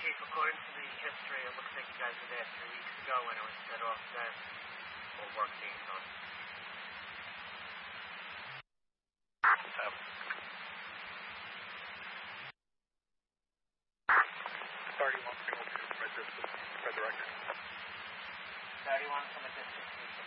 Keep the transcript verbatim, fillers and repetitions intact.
Chief, according to the history, it looks like you guys were there three weeks ago when it was set off then, or work being done. Um, thirty-one, spread the, spread the record. thirty-one from a distance.